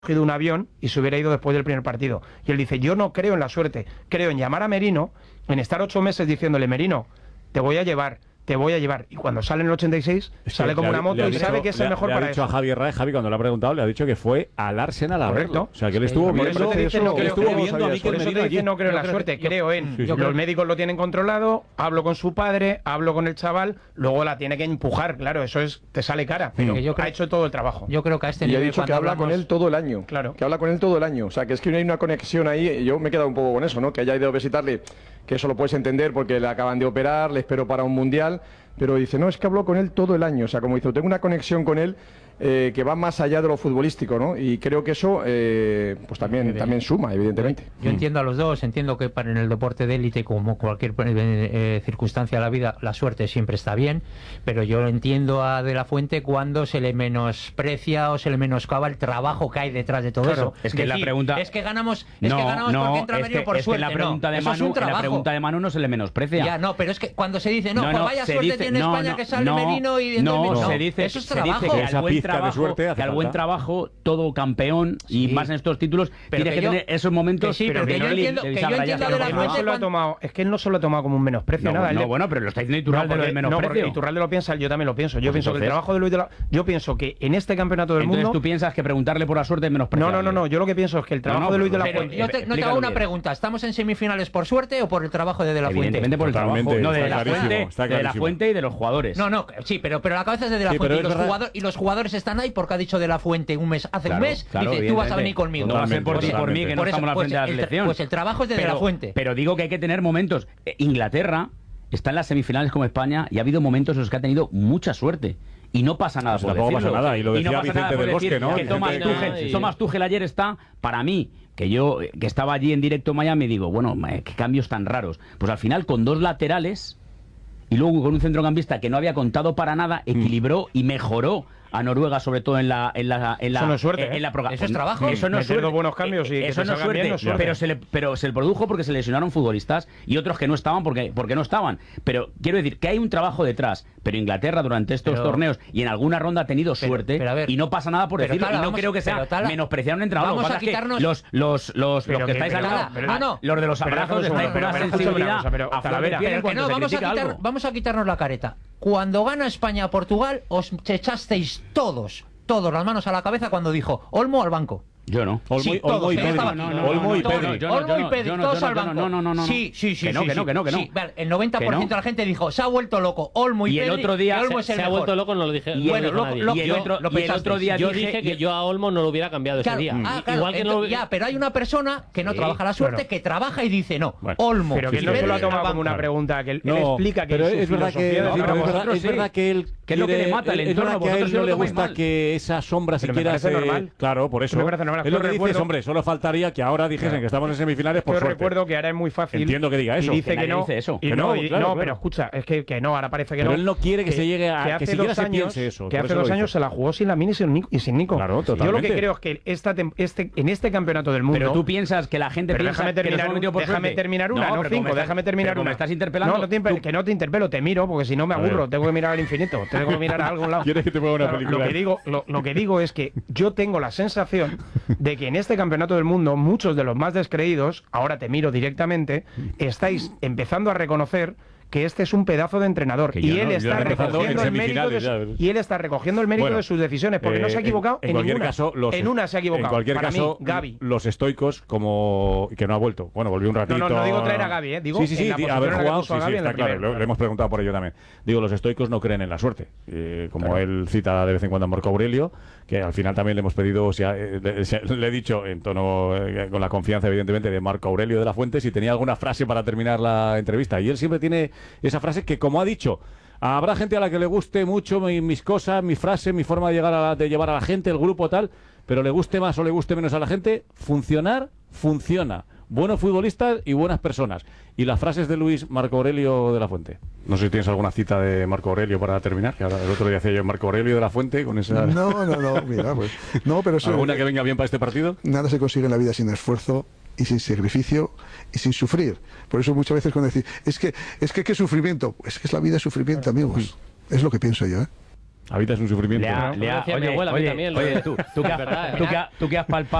cogido un avión y se hubiera ido después del primer partido. Y él dice, yo no creo en la suerte, creo en llamar a Merino, en estar 8 meses diciéndole, Merino, te voy a llevar. Y cuando sale en el 86, sale como una moto y sabe que es el mejor para eso. Le ha dicho a Javi Herrera, Javi cuando le ha preguntado, le ha dicho que fue al Arsenal a verlo. O sea, que él Por estuvo viendo eso te dice, no creo en la creo suerte, creo en... Los médicos lo tienen controlado, hablo con su padre, hablo con el chaval, luego la tiene que empujar, claro, eso es, te sale cara, pero ha hecho todo el trabajo. Yo creo que a este nivel... nivel... Y ha dicho que habla con él todo el año. Claro. Que habla con él todo el año. O sea, que es que no hay una conexión ahí. Yo me he quedado un poco con eso, ¿no? Que haya ido a visitarle, que eso lo puedes entender porque le acaban de operar, le espero para un mundial... Pero dice, no, es que habló con él todo el año. O sea, como dice, tengo una conexión con él que va más allá de lo futbolístico, ¿no? Y creo que eso, pues también suma, evidentemente. Yo entiendo a los dos, entiendo que en el deporte de élite, como cualquier circunstancia de la vida, la suerte siempre está bien, pero yo entiendo a De la Fuente cuando se le menosprecia o se le menoscaba el trabajo que hay detrás de todo eso. Es que la pregunta... Es que ganamos porque entra Merino por suerte. La pregunta de Manu no se le menosprecia. Ya, no, pero es que cuando se dice, pues vaya suerte tiene España que sale Merino y... Se dice eso es trabajo. Que al buen trabajo, todo campeón y más en estos títulos, tiene que tener esos momentos. Pero que yo entiendo De la Fuente. Es que él no se lo ha tomado como un menosprecio, nada. No, bueno, pero lo está diciendo Iturralde del menosprecio. No, Iturralde lo piensa, yo también lo pienso. Yo pienso que el trabajo de Luis de la... Yo pienso que en este campeonato del mundo... Entonces tú piensas que preguntarle por la suerte es menospreciable. No. Yo lo que pienso es que el trabajo de Luis de la Fuente... Yo te hago una pregunta. ¿Estamos en semifinales por suerte o por el trabajo de la Fuente? Evidentemente por el trabajo. No, de la Fuente y de los jugadores. No, sí, pero la cabeza es de la Fuente y los jugadores están ahí porque ha dicho De la Fuente hace un mes, dice, tú vas a venir conmigo. No va a ser por ti por mí, que no estamos a la frente de la selección. Pues el trabajo es de la Fuente. Pero digo que hay que tener momentos. Inglaterra está en las semifinales como España y ha habido momentos en los que ha tenido mucha suerte. Y no pasa nada por decirlo. Pasa nada, y lo decía Vicente del Bosque, ¿no? Que Thomas Tuchel ayer está, para mí, que estaba allí en directo en Miami, digo, bueno, qué cambios tan raros. Pues al final, con 2 laterales y luego con un centrocampista que no había contado para nada, equilibró y mejoró a Noruega, sobre todo en la eso no es suerte, eso es trabajo. Eso no es suerte. Buenos cambios y eso no es suerte, bien, no es suerte. Pero se le produjo porque se lesionaron futbolistas y otros que no estaban porque no estaban. Pero quiero decir que hay un trabajo detrás. Pero Inglaterra durante estos torneos y en alguna ronda ha tenido suerte y no pasa nada por decirlo. Y no creo que sea menospreciar un entrenador. Vamos a quitarnos los que estáis al lado, los de los abrazos, estáis con una sensibilidad. Vamos a quitarnos la careta. Cuando gana España a Portugal, os echasteis todos las manos a la cabeza cuando dijo Olmo al banco. Yo no. Olmo y Pedri, todos al banco. No. Sí. Que no. El 90% de la gente dijo, se ha vuelto loco Olmo y Pedri. Y el otro día se ha vuelto loco, no lo dije. Y el otro día yo dije que yo a Olmo no lo hubiera cambiado ese día. Igual que no. Ya, pero hay una persona que no trabaja la suerte, que trabaja y dice no. Olmo. Pero que él no se lo ha tomado como una pregunta, que él explica que es verdad que él que es lo que le mata el entorno. Que a él no le gusta que esa sombra siquiera se... Claro, por eso. Es lo que dices, hombre, solo faltaría que ahora dijesen que estamos en semifinales por suerte. Yo recuerdo que ahora es muy fácil. Entiendo que diga eso. Y dice que no. No, pero escucha, es que no, ahora parece que no. Pero él no quiere que se llegue a... Que siquiera se piense eso. Que hace 2 años se la jugó sin Lamine y sin Nico. Claro, totalmente. Yo lo que creo es que en este campeonato del mundo... Pero tú piensas que la gente piensa que nos hemos metido por suerte. Déjame terminar una, no 5, déjame terminar una. ¿Me estás interpelando? Que no te interpelo, te miro, porque si no me aburro, tengo que mirar al infinito, tengo que mirar a algún lado. ¿Quieres que te ponga una película? Lo que digo es que yo tengo la sensación de que en este campeonato del mundo, muchos de los más descreídos, ahora te miro directamente, estáis empezando a reconocer que este es un pedazo de entrenador y él está recogiendo el mérito de sus decisiones, porque no se ha equivocado en ninguna. En una se ha equivocado. En cualquier caso, Gavi. Los estoicos, como que no ha vuelto. Bueno, volvió un ratito. No digo traer a Gavi, digo sí, haber jugado, está claro, le hemos preguntado por ello también. Digo, los estoicos no creen en la suerte. Como él cita de vez en cuando a Marco Aurelio, que al final también le hemos pedido, le he dicho en tono, con la confianza evidentemente de Marco Aurelio de la Fuente, si tenía alguna frase para terminar la entrevista. Y él siempre tiene esa frase que, como ha dicho, habrá gente a la que le guste mucho mis cosas, mi frase, mi forma de llevar a la gente, el grupo tal, pero le guste más o le guste menos a la gente, funciona. Buenos futbolistas y buenas personas. Y las frases de Marco Aurelio de la Fuente. No sé si tienes alguna cita de Marco Aurelio para terminar, que ahora el otro día hacía yo Marco Aurelio de la Fuente con esa... No, mira, pues... No, pero ¿alguna que venga bien para este partido? Nada se consigue en la vida sin esfuerzo y sin sacrificio y sin sufrir. Por eso muchas veces cuando decís, es que qué sufrimiento, es que es la vida de sufrimiento, amigos. Es lo que pienso yo, Habita es un sufrimiento. Decía mi abuela, a mí también. Oye, tú que has palpado